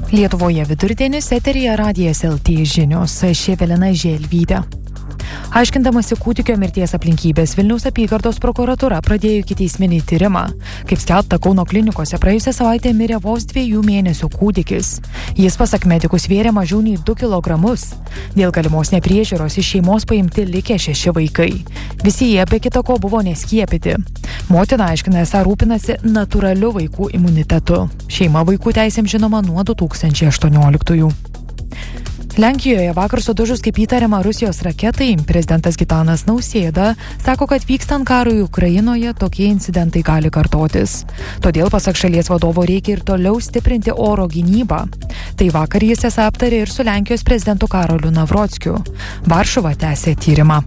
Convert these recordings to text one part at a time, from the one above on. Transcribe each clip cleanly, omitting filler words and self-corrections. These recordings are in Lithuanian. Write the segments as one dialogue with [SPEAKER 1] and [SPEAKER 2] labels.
[SPEAKER 1] Lietuvoje vidurdienis, eteryje Radijas LT žinios, Evelina Želvytė. Aiškindamasi kūdikio mirties aplinkybės, Vilniaus apygardos prokuratūra pradėjo ikiteisminį tyrimą. Kaip skelbta, Kauno klinikose praėjusią savaitę mirė vos 2 mėnesių kūdikis. Jis, pasak medikų, svėrė mažiau nei 2 kilogramus. Dėl galimos nepriežiūros iš šeimos paimti likę 6 vaikai. Visi jie be kita ko buvo neskiepyti. Motina aiškina, esą rūpinasi natūraliu vaikų imunitetu. Šeima vaikų teisėm žinoma nuo 2018. Lenkijoje vakar sudužus kaip įtariama Rusijos raketai, prezidentas Gitanas Nausėda sako, kad vykstant karui Ukrainoje tokie incidentai gali kartotis. Todėl, pasak šalies vadovo, reikia ir toliau stiprinti oro gynybą. Tai vakar jis esą aptarė ir su Lenkijos prezidentu Karoliu Navrockiu. Varšuva tęsė tyrimą.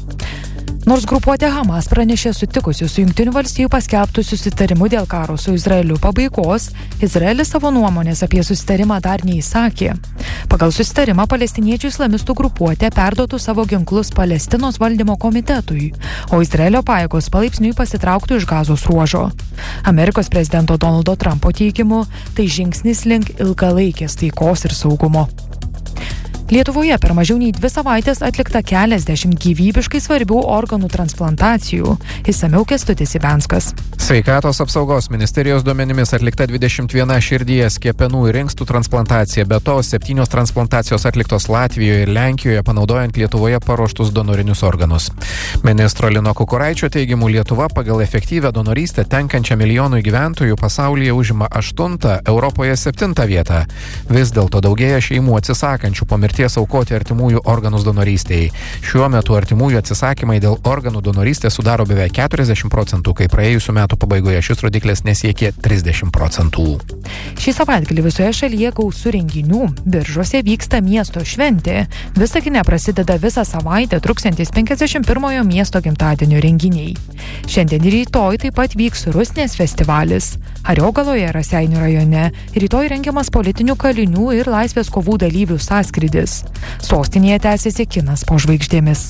[SPEAKER 1] Nors grupuotė Hamas pranešė sutikusi su Jungtinių valstijų paskelbtų susitarimu dėl karo su Izraeliu pabaigos, Izraelis savo nuomonės apie susitarimą dar neįsakė. Pagal susitarimą palestiniečių islamistų grupuotė perduotų savo ginklus Palestinos valdymo komitetui, o Izraelio pajėgos palaipsniui pasitrauktų iš Gazos ruožo. Amerikos prezidento Donaldo Trumpo teigimu, tai žingsnis link ilgalaikės taikos ir saugumo. Lietuvoje per mažiau nei 2 savaitės atlikta keliasdešimt gyvybiškai svarbių organų transplantacijų. Išsamiau Kęstutis Ibenskas.
[SPEAKER 2] Sveikatos apsaugos ministerijos duomenimis atlikta 21 širdies, kepenų ir inkstų transplantacija, be to 7 transplantacijos atliktos Latvijoje ir Lenkijoje, panaudojant Lietuvoje paruoštus donorinius organus. Ministro Lino Kukuraičio teigimu, Lietuva pagal efektyvią donorystę tenkančią milijonui gyventojų pasaulyje užima 8, Europoje 7 vietą. Vis dėlto daugėja šeimų atsisakančių po mirties aukoti artimųjų organus donorystėje. Šiuo metu artimųjų atsisakymai dėl organų donorystės sudaro beveik 40%, kai praėjusių metų pabaigoje šis rodiklis nesiekė 30%.
[SPEAKER 1] Šį savaitgalį visoje šalyje gausu renginių. Biržuose vyksta miesto šventė. Visagine prasideda visą savaitę truksiantis 51 miesto gimtadienio renginiai. Šiandien ir rytoj taip pat vyks Rusnės festivalis. Ariogaloje, Raseinių rajone, rytoj rengiamas politinių kalinių ir laisvės kovų dalyvių sąskrydis. Sostinėje tęsiasi kinas po žvaigždėmis.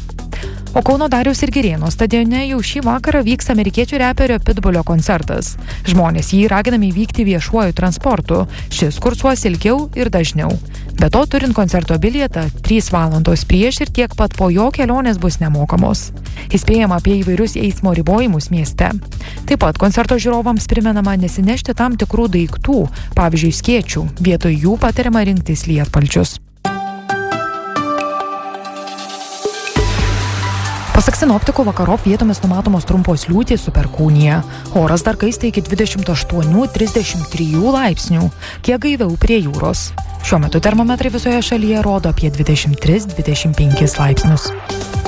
[SPEAKER 1] O Kauno Dariaus ir Girėno stadione jau šį vakarą vyks amerikiečių reperio Pitbulio koncertas. Žmonės jį raginami vykti viešuoju transportu. Šis kursuos ilgiau ir dažniau. Be to, turint koncerto bilietą, 3 valandos prieš ir tiek pat po jo kelionės bus nemokamos. Įspėjama apie įvairius eismo ribojimus mieste. Taip pat koncerto žiūrovams primenama nesinešti tam tikrų daiktų, pavyzdžiui, skėčių. Vietoj jų patariama rinktis lietpalčius. Pasak sinoptikų, vakarop vietomis numatomos trumpos liūtys su perkūnija. Oras dar kaista iki 28–33 laipsnių, kiek gaiviau prie jūros. Šiuo metu termometrai visoje šalyje rodo apie 23–25 laipsnius.